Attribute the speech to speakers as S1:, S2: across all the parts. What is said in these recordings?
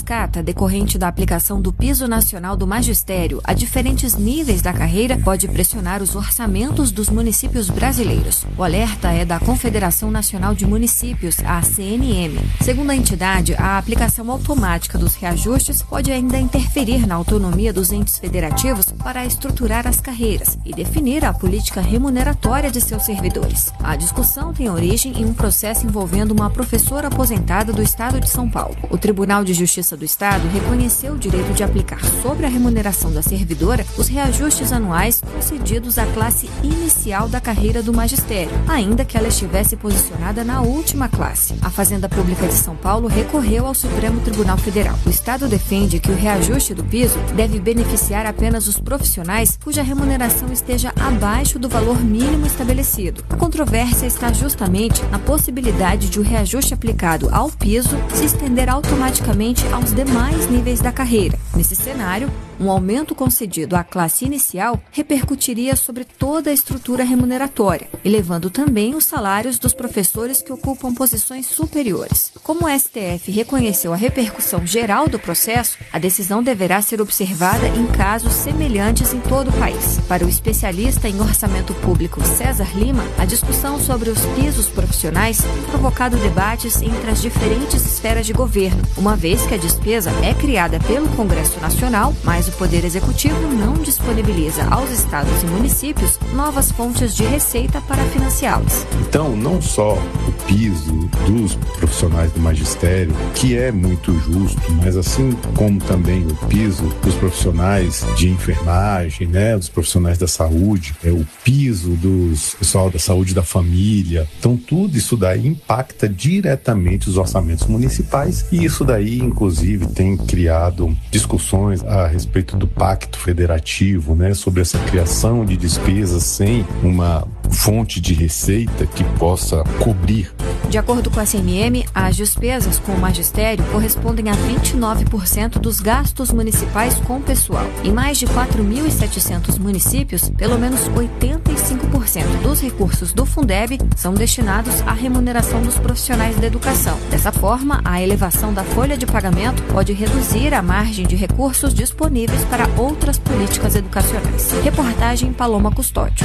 S1: cascata decorrente da aplicação do Piso Nacional do Magistério a diferentes níveis da carreira pode pressionar os orçamentos dos municípios brasileiros. O alerta é da Confederação Nacional de Municípios, a CNM. Segundo a entidade, a aplicação automática dos reajustes pode ainda interferir na autonomia dos entes federativos para estruturar as carreiras e definir a política remuneratória de seus servidores. A discussão tem origem em um processo envolvendo uma professora aposentada do Estado de São Paulo. O Tribunal de Justiça do Estado reconheceu o direito de aplicar sobre a remuneração da servidora os reajustes anuais concedidos à classe inicial da carreira do magistério, ainda que ela estivesse posicionada na última classe. A Fazenda Pública de São Paulo recorreu ao Supremo Tribunal Federal. O Estado defende que o reajuste do piso deve beneficiar apenas os profissionais cuja remuneração esteja abaixo do valor mínimo estabelecido. A controvérsia está justamente na possibilidade de o reajuste aplicado ao piso se estender automaticamente aos demais níveis da carreira. Nesse cenário, um aumento concedido à classe inicial repercutiria sobre toda a estrutura remuneratória, elevando também os salários dos professores que ocupam posições superiores. Como o STF reconheceu a repercussão geral do processo, a decisão deverá ser observada em casos semelhantes em todo o país. Para o especialista em orçamento público César Lima, a discussão sobre os pisos profissionais tem provocado debates entre as diferentes esferas de governo, uma vez que a despesa é criada pelo Congresso Nacional, mas o Poder Executivo não disponibiliza aos estados e municípios novas fontes de receita para financiá-las.
S2: Então, não só o piso dos profissionais do magistério, que é muito justo, mas assim como também o piso dos profissionais de enfermagem, dos profissionais da saúde, o piso dos pessoal da saúde da família. Então, tudo isso daí impacta diretamente os orçamentos municipais e isso daí, inclusive, tem criado discussões a respeito do pacto federativo, sobre essa criação de despesas sem uma fonte de receita que possa cobrir.
S1: De acordo com a CNM, as despesas com o magistério correspondem a 29% dos gastos municipais com pessoal. Em mais de 4.700 municípios, pelo menos 85% dos recursos do Fundeb são destinados à remuneração dos profissionais da educação. Dessa forma, a elevação da folha de pagamento pode reduzir a margem de recursos disponíveis para outras políticas educacionais. Reportagem Paloma Custódio.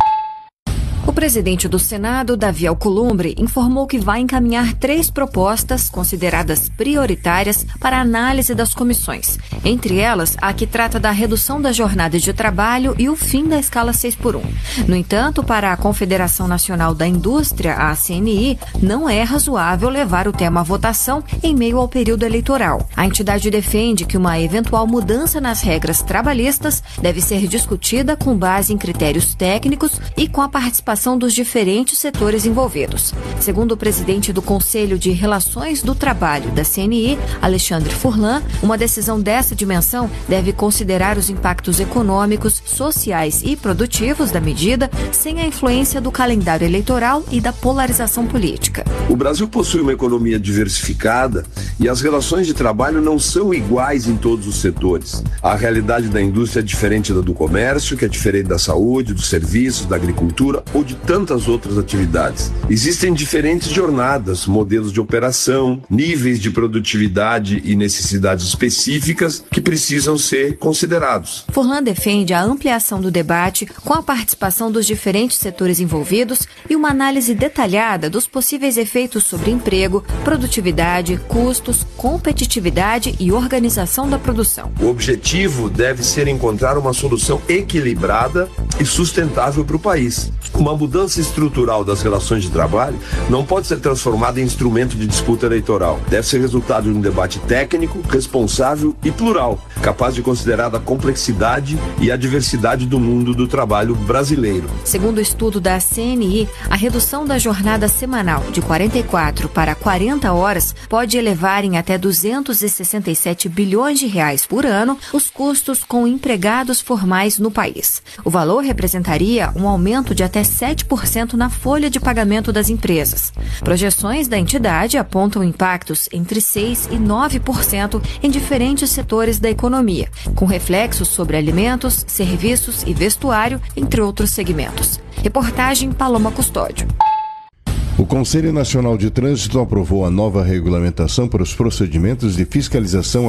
S1: O presidente do Senado, Davi Alcolumbre, informou que vai encaminhar 3 propostas consideradas prioritárias para a análise das comissões. Entre elas, a que trata da redução da jornada de trabalho e o fim da escala 6x1. No entanto, para a Confederação Nacional da Indústria, a CNI, não é razoável levar o tema à votação em meio ao período eleitoral. A entidade defende que uma eventual mudança nas regras trabalhistas deve ser discutida com base em critérios técnicos e com a participação dos diferentes setores envolvidos. Segundo o presidente do Conselho de Relações do Trabalho da CNI, Alexandre Furlan, uma decisão dessa dimensão deve considerar os impactos econômicos, sociais e produtivos da medida, sem a influência do calendário eleitoral e da polarização política.
S3: O Brasil possui uma economia diversificada e as relações de trabalho não são iguais em todos os setores. A realidade da indústria é diferente da do comércio, que é diferente da saúde, dos serviços, da agricultura ou de tantas outras atividades. Existem diferentes jornadas, modelos de operação, níveis de produtividade e necessidades específicas que precisam ser considerados.
S1: Furlan defende a ampliação do debate com a participação dos diferentes setores envolvidos e uma análise detalhada dos possíveis efeitos sobre emprego, produtividade, custos, competitividade e organização da produção.
S3: O objetivo deve ser encontrar uma solução equilibrada e sustentável para o país. Uma mudança estrutural das relações de trabalho não pode ser transformada em instrumento de disputa eleitoral. Deve ser resultado de um debate técnico, responsável e plural, capaz de considerar a complexidade e a diversidade do mundo do trabalho brasileiro.
S1: Segundo o estudo da CNI, a redução da jornada semanal de 44 para 40 horas pode elevar em até 267 bilhões de reais por ano os custos com empregados formais no país. O valor representaria um aumento de até 7% na folha de pagamento das empresas. Projeções da entidade apontam impactos entre 6% e 9% em diferentes setores da economia, com reflexos sobre alimentos, serviços e vestuário, entre outros segmentos. Reportagem Paloma Custódio.
S4: O Conselho Nacional de Trânsito aprovou a nova regulamentação para os procedimentos de fiscalização